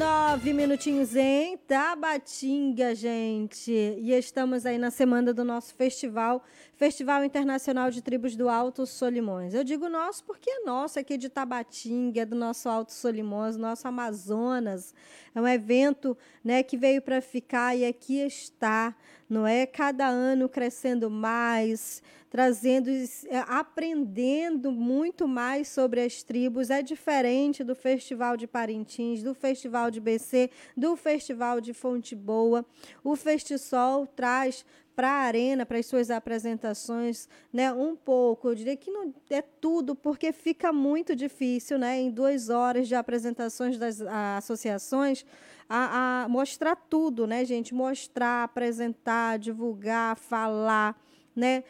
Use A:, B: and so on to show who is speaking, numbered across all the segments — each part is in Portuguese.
A: 9 minutinhos em Tabatinga, gente. E estamos aí na semana do nosso festival, Festival Internacional de Tribos do Alto Solimões. Eu digo nosso porque é nosso aqui de Tabatinga, é do nosso Alto Solimões, nosso Amazonas. É um evento, né, que veio para ficar e aqui está, não é? Cada ano crescendo mais, trazendo, aprendendo muito mais sobre as tribos. É diferente do Festival de Parintins, do Festival de BC, do Festival de Fonte Boa. O Festisol traz para a arena, para as suas apresentações, né, um pouco, eu diria que não é tudo, porque fica muito difícil, né, em 2 horas de apresentações das associações, a mostrar tudo, né, gente, mostrar, apresentar, divulgar, falar, né,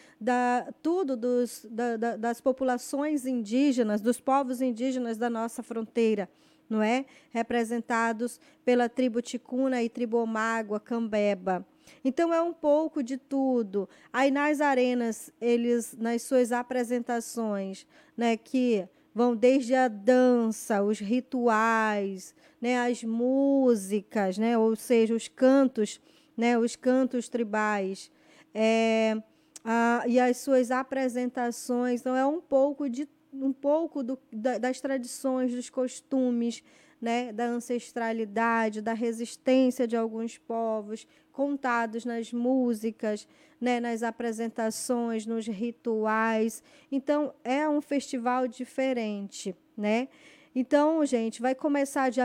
A: das populações indígenas, dos povos indígenas da nossa fronteira, não é? Representados pela tribo Ticuna e tribo Omágua, Cambeba. Então, é um pouco de tudo. Aí, nas arenas, eles, nas suas apresentações, né, que vão desde a dança, os rituais, né, as músicas, né, ou seja, os cantos tribais, e as suas apresentações. Então, é um pouco das tradições, dos costumes, né, da ancestralidade, da resistência de alguns povos, contados nas músicas, né, nas apresentações, nos rituais. Então, é um festival diferente, né? Então, gente, vai começar dia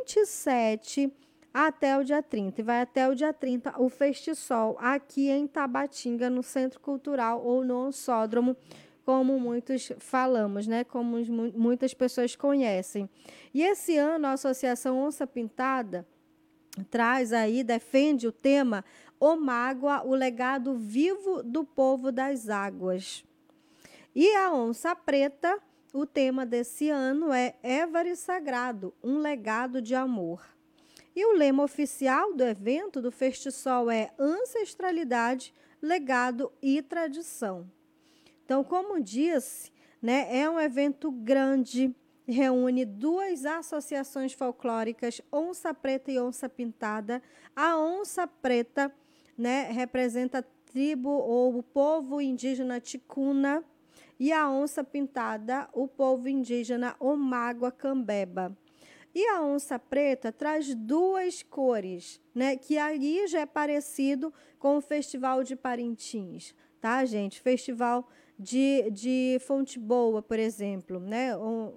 A: 27 até o dia 30. E vai até o dia 30 o Festisol, aqui em Tabatinga, no Centro Cultural ou no Sódromo, como muitos falamos, né? Como muitas pessoas conhecem. E esse ano a Associação Onça Pintada traz aí, defende o tema Omágua, o legado vivo do povo das águas. E a Onça Preta, o tema desse ano é Évari Sagrado, um legado de amor. E o lema oficial do evento do Festisol é Ancestralidade, Legado e Tradição. Então, como disse, né, é um evento grande, reúne 2 associações folclóricas, Onça Preta e Onça Pintada. A Onça Preta, né, representa a tribo ou o povo indígena Ticuna, e a Onça Pintada, o povo indígena Omágua Cambeba. E a Onça Preta traz 2 cores, né, que aí já é parecido com o Festival de Parintins, tá, gente? Festival de Fonte Boa, por exemplo, né,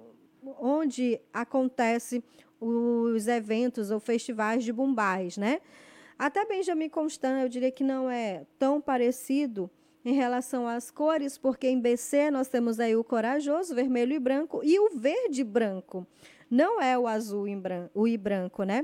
A: onde acontece os eventos ou festivais de bumbais, né? Até Benjamin Constant, eu diria que não é tão parecido em relação às cores, porque em BC nós temos aí o corajoso, vermelho e branco, e o verde e branco. Não é o azul e branco, né?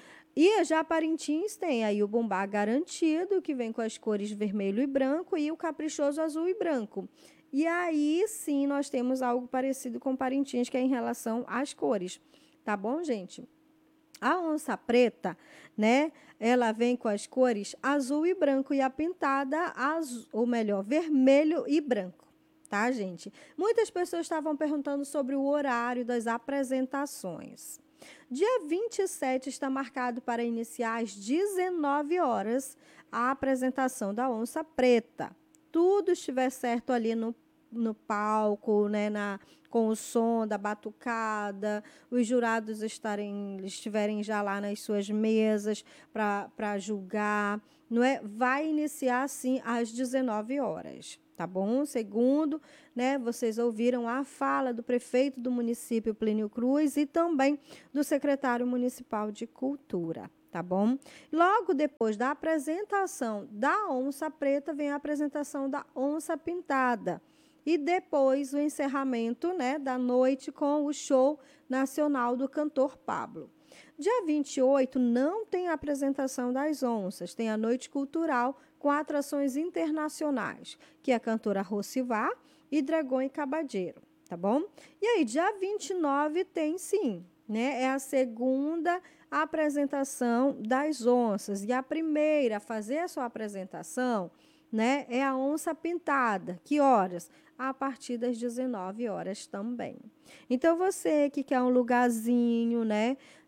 A: E já Parintins tem aí o bumbá garantido, que vem com as cores vermelho e branco, e o caprichoso azul e branco. E aí, sim, nós temos algo parecido com Parintins, que é em relação às cores. Tá bom, gente? A onça preta, né? Ela vem com as cores azul e branco, e a pintada, ou melhor, vermelho e branco. Tá, gente? Muitas pessoas estavam perguntando sobre o horário das apresentações. Dia 27 está marcado para iniciar às 19 horas a apresentação da Onça Preta. Tudo estiver certo ali no palco, né, com o som da batucada, os jurados estiverem já lá nas suas mesas para julgar, não é? Vai iniciar, sim, às 19 horas. Tá bom? Segundo, né, vocês ouviram a fala do prefeito do município, Plínio Cruz, e também do secretário municipal de Cultura, tá bom? Logo depois da apresentação da Onça Preta, vem a apresentação da Onça Pintada. E depois o encerramento, né, da noite com o show nacional do cantor Pablo. Dia 28 não tem a apresentação das onças, tem a noite cultural com atrações internacionais, que é a cantora Rocivá e Dragão e Cabadeiro, tá bom? E aí, dia 29 tem sim, né? É a segunda apresentação das onças. E a primeira a fazer a sua apresentação, né, é a Onça Pintada. Que horas? A partir das 19 horas também. Então, você que quer um lugarzinho, né,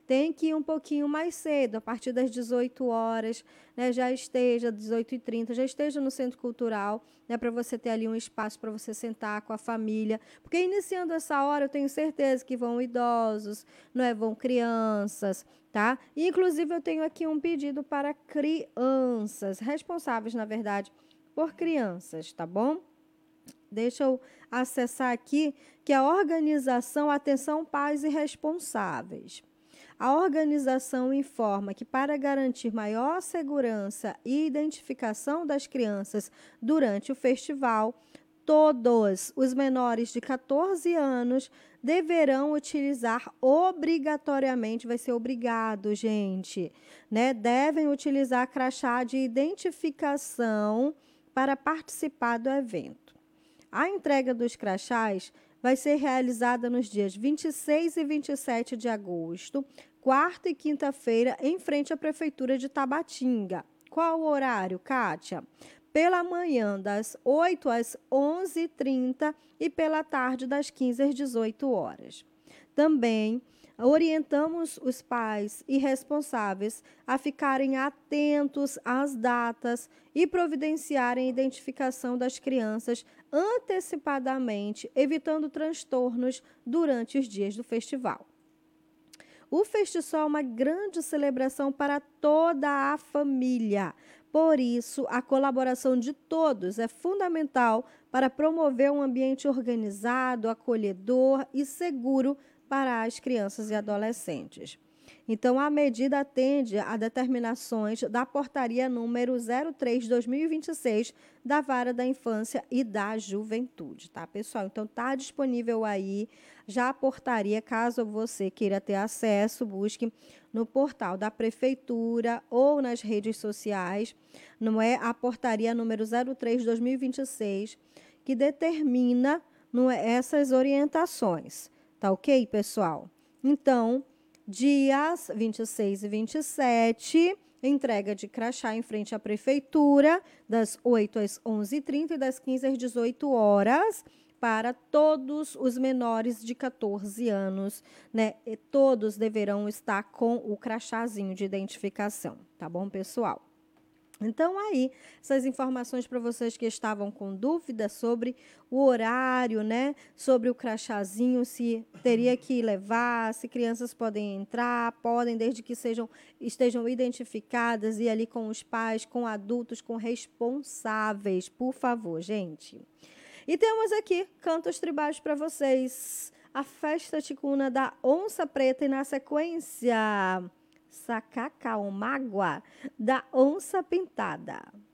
A: tem que ir um pouquinho mais cedo, a partir das 18 horas, né, já esteja, 18h30, já esteja no centro cultural, né, para você ter ali um espaço para você sentar com a família. Porque iniciando essa hora, eu tenho certeza que vão idosos, não é, vão crianças, tá? E, inclusive, eu tenho aqui um pedido para crianças, responsáveis, na verdade, por crianças, tá bom? Deixa eu acessar aqui, que é a organização Atenção Pais e Responsáveis. A organização informa que, para garantir maior segurança e identificação das crianças durante o festival, todos os menores de 14 anos deverão utilizar obrigatoriamente, vai ser obrigado, gente, né? Devem utilizar crachá de identificação para participar do evento. A entrega dos crachás vai ser realizada nos dias 26 e 27 de agosto, quarta e quinta-feira, em frente à Prefeitura de Tabatinga. Qual o horário, Kátia? Pela manhã, das 8 às 11h30 e pela tarde, das 15 às 18 horas. Também orientamos os pais e responsáveis a ficarem atentos às datas e providenciarem a identificação das crianças antecipadamente, evitando transtornos durante os dias do festival. O Festisol é uma grande celebração para toda a família. Por isso, a colaboração de todos é fundamental para promover um ambiente organizado, acolhedor e seguro para as crianças e adolescentes. Então, a medida atende a determinações da portaria número 03/2026 da Vara da Infância e da Juventude, tá, pessoal? Então, está disponível aí já a portaria, caso você queira ter acesso, busque no portal da Prefeitura ou nas redes sociais, não é? A portaria número 03/2026, que determina, não é, essas orientações, tá ok, pessoal? Então, dias 26 e 27, entrega de crachá em frente à Prefeitura, das 8 às 11h30 e das 15 às 18 horas, para todos os menores de 14 anos, né? E todos deverão estar com o crachazinho de identificação, tá bom, pessoal? Então, aí, essas informações para vocês que estavam com dúvida sobre o horário, né? Sobre o crachazinho, se teria que levar, se crianças podem entrar, podem, desde que estejam identificadas e ali com os pais, com adultos, com responsáveis, por favor, gente. E temos aqui cantos tribais para vocês. A festa ticuna da Onça Preta e, na sequência, Sacacaumágua da Onça Pintada.